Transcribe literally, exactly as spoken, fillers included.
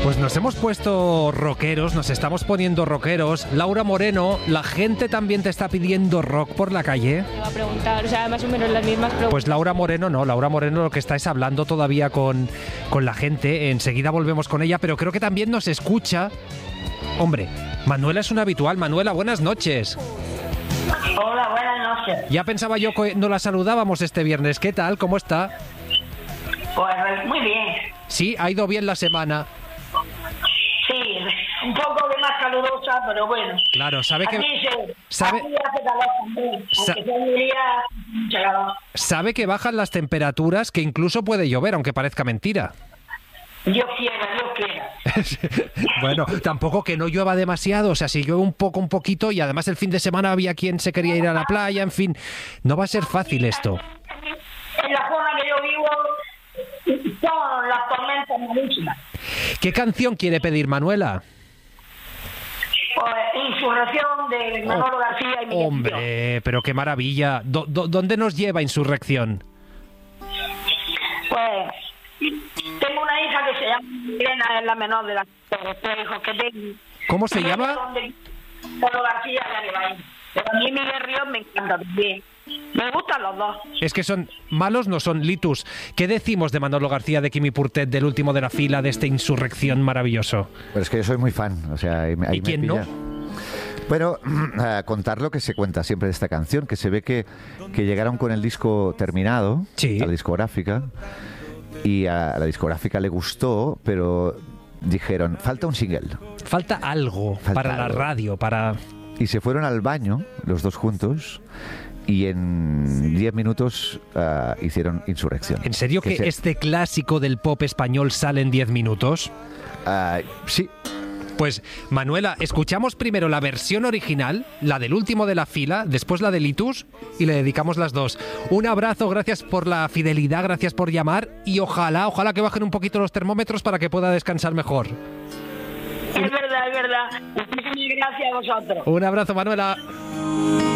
Pues nos hemos puesto rockeros, nos estamos poniendo rockeros. Laura Moreno, ¿la gente también te está pidiendo rock por la calle? Me va a preguntar, o sea, más o menos las mismas preguntas. Pues Laura Moreno no, Laura Moreno lo que está es hablando todavía con, con la gente. Enseguida volvemos con ella, pero creo que también nos escucha. Hombre, Manuela es una habitual. Manuela, buenas noches. Hola, buenas noches. Ya pensaba yo que no la saludábamos este viernes. ¿Qué tal? ¿Cómo está? Pues muy bien. Sí, ha ido bien la semana. Sí, un poco de más calurosa, pero bueno. Claro, sabe que... Aquí se, sabe, aquí hace calor también, sa- aunque sea un día, mucha calor. sabe que bajan las temperaturas, que incluso puede llover, aunque parezca mentira. Dios quiera, Dios quiera. Bueno, tampoco que no llueva demasiado, o sea, si llueve un poco, un poquito, y además el fin de semana había quien se quería ir a la playa, en fin, no va a ser fácil esto. En la zona que yo vivo son las tormentas malísimas. ¿Qué canción quiere pedir, Manuela? Pues, Insurrección de Manolo García y Miguel Ríos. Hombre, pero qué maravilla. Do- do- ¿Dónde nos lleva Insurrección? Pues tengo una hija que se llama Elena, es la menor de las tres hijos que tengo. ¿Cómo se Y llama? es donde Manolo García ya le va a ir. Pero a mí Miguel Ríos me encanta también. Me gustan los dos. Es que son malos, no son litus. ¿Qué decimos de Manolo García, de Kimi Purtet, del último de la fila, de esta Insurrección maravilloso? Pero es que yo soy muy fan, o sea, ahí, ahí ¿Y me quién pilla. no? Bueno, a contar lo que se cuenta siempre de esta canción, que se ve que, que llegaron con el disco terminado, Sí. a la discográfica, y a la discográfica le gustó, pero dijeron, falta un single. Falta algo Falta para la algo. radio, para... Y se fueron al baño, los dos juntos, y en diez minutos ah, hicieron Insurrección. ¿En serio que se- este clásico del pop español sale en diez minutos? ah, sí, Pues, Manuela, escuchamos primero la versión original, la del último de la fila, después la de Litus, y le dedicamos las dos. Un abrazo, gracias por la fidelidad, gracias por llamar, y ojalá, ojalá que bajen un poquito los termómetros para que pueda descansar mejor. Es verdad, es verdad. Muchísimas gracias a vosotros. Un abrazo, Manuela.